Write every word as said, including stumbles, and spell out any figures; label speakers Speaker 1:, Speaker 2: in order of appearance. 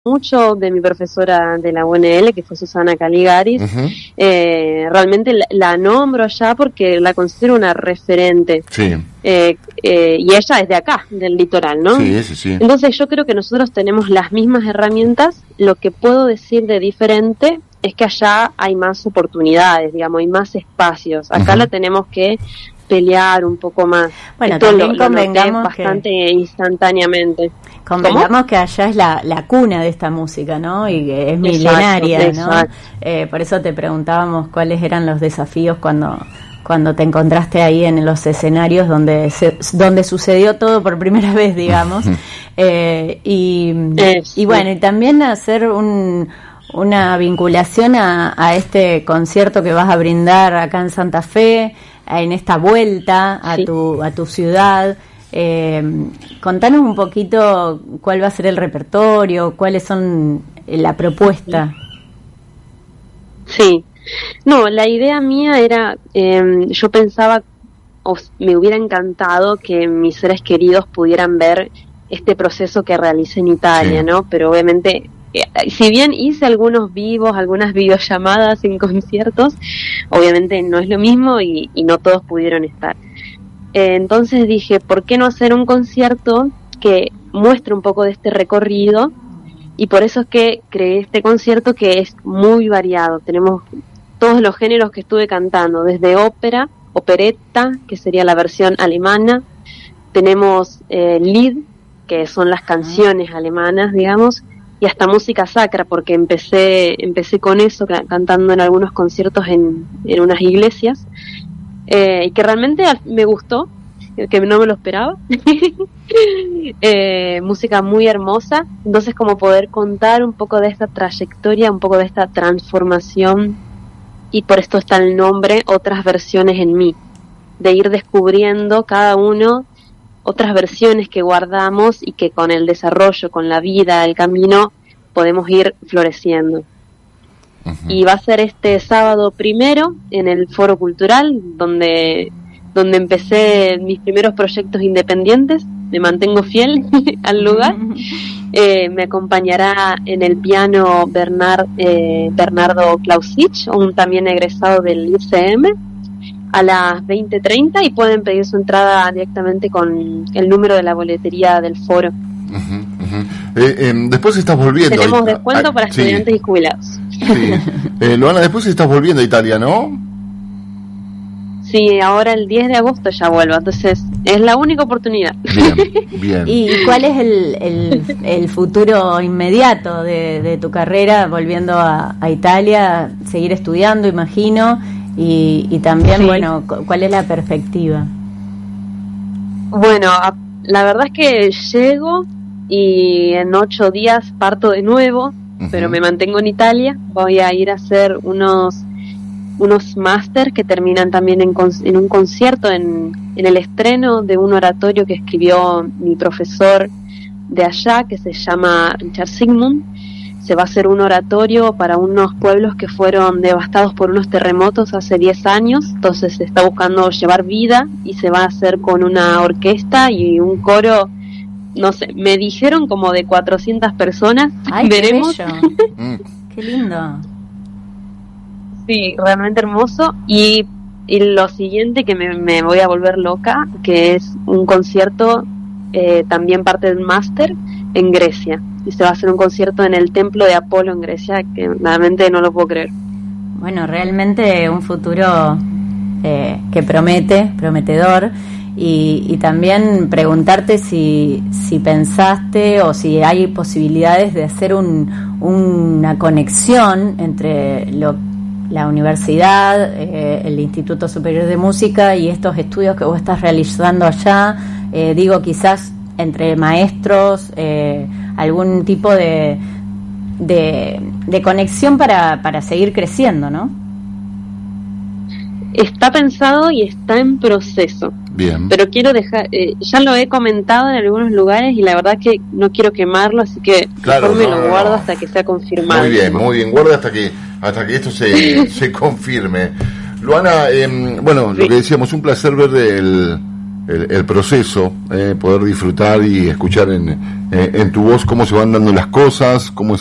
Speaker 1: mucho de mi profesora de la U N L, que fue Susana Caligaris. Uh-huh. eh, realmente la, la nombro allá porque la considero una referente.
Speaker 2: Sí.
Speaker 1: Eh, eh, y ella es de acá, del litoral, ¿no?
Speaker 2: Sí, sí, sí.
Speaker 1: Entonces yo creo que nosotros tenemos las mismas herramientas. Lo que puedo decir de diferente es que allá hay más oportunidades, digamos, hay más espacios. Acá uh-huh. la tenemos que pelear un poco más.
Speaker 3: Bueno,
Speaker 1: Esto
Speaker 3: también
Speaker 1: lo, lo
Speaker 3: convengamos
Speaker 1: bastante
Speaker 3: que...
Speaker 1: instantáneamente.
Speaker 3: Convengamos que allá es la, la cuna de esta música, ¿no? Y que es
Speaker 1: exacto,
Speaker 3: milenaria,
Speaker 1: exacto.
Speaker 3: ¿no? Eh, por eso te preguntábamos cuáles eran los desafíos cuando cuando te encontraste ahí en los escenarios donde se, donde sucedió todo por primera vez, digamos. eh, y, y bueno, y también hacer un una vinculación a, a este concierto que vas a brindar acá en Santa Fe, en esta vuelta a sí. tu a tu ciudad. Eh, contanos un poquito cuál va a ser el repertorio, cuáles son la propuesta.
Speaker 1: Sí, no, la idea mía era, eh, yo pensaba, o me hubiera encantado que mis seres queridos pudieran ver este proceso que realicé en Italia, sí. ¿no? Pero obviamente, eh, si bien hice algunos vivos, algunas videollamadas en conciertos, obviamente no es lo mismo y, y no todos pudieron estar. Eh, entonces dije, ¿por qué no hacer un concierto que muestre un poco de este recorrido? Y por eso es que creé este concierto que es muy variado. Tenemos todos los géneros que estuve cantando, desde ópera, operetta, que sería la versión alemana. Tenemos eh, Lied, que son las canciones alemanas, digamos, y hasta música sacra, porque empecé empecé con eso, ca- cantando en algunos conciertos en, en unas iglesias. Eh, y que realmente me gustó, que no me lo esperaba. eh, música muy hermosa, entonces como poder contar un poco de esta trayectoria, un poco de esta transformación, y por esto está el nombre, Otras Versiones en Mí, de ir descubriendo cada uno otras versiones que guardamos y que con el desarrollo, con la vida, el camino, podemos ir floreciendo. Uh-huh. Y va a ser este sábado primero en el Foro Cultural, donde donde empecé mis primeros proyectos independientes. Me mantengo fiel al lugar. Uh-huh. Eh, me acompañará en el piano Bernard, eh, Bernardo Clausich, un también egresado del I C M, a las veinte treinta, y pueden pedir su entrada directamente con el número de la boletería del foro.
Speaker 2: Uh-huh, uh-huh. Eh, eh, después estás volviendo.
Speaker 1: Tenemos descuento a, para sí. estudiantes y jubilados.
Speaker 2: Sí. Eh, Luana, después estás volviendo a Italia, ¿no?
Speaker 1: Sí, ahora el diez de agosto ya vuelvo, entonces es la única oportunidad.
Speaker 2: Bien, bien.
Speaker 3: ¿Y cuál es el, el, el futuro inmediato de, de tu carrera volviendo a, a Italia? Seguir estudiando, imagino, y, y también, sí. bueno, ¿cuál es la perspectiva?
Speaker 1: Bueno, a, la verdad es que llego y en ocho días parto de nuevo. Pero me mantengo en Italia. Voy a ir a hacer unos unos máster que terminan también en, en un concierto, en, en el estreno de un oratorio que escribió mi profesor de allá, que se llama Richard Sigmund. Se va a hacer un oratorio para unos pueblos que fueron devastados por unos terremotos hace diez años. Entonces se está buscando llevar vida y se va a hacer con una orquesta y un coro. No sé, me dijeron como de cuatrocientas personas.
Speaker 3: Ay,
Speaker 1: veremos.
Speaker 3: Qué bello. Qué lindo.
Speaker 1: Sí, realmente hermoso. Y, y lo siguiente, que me, me voy a volver loca, que es un concierto, eh, también parte del máster, en Grecia. Y se va a hacer un concierto en el templo de Apolo en Grecia, que realmente no lo puedo creer.
Speaker 3: Bueno, realmente un futuro eh, que promete, prometedor. Y, y también preguntarte si, si pensaste o si hay posibilidades de hacer un, una conexión entre lo, la universidad, eh, el Instituto Superior de Música y estos estudios que vos estás realizando allá. Eh, digo, quizás entre maestros, eh, algún tipo de, de, de conexión para, para seguir creciendo, ¿no?
Speaker 1: Está pensado y está en proceso.
Speaker 2: Bien.
Speaker 1: Pero quiero dejar, eh, ya lo he comentado en algunos lugares y la verdad que no quiero quemarlo, así que
Speaker 2: claro,
Speaker 1: mejor me
Speaker 2: no,
Speaker 1: lo
Speaker 2: no,
Speaker 1: guardo
Speaker 2: no.
Speaker 1: hasta que sea confirmado.
Speaker 2: Muy bien, muy bien. Guarda hasta que hasta que esto se, se confirme. Luana, eh, bueno, sí. Lo que decíamos, un placer ver el, el, el proceso, eh, poder disfrutar y escuchar en, eh, en tu voz cómo se van dando las cosas, cómo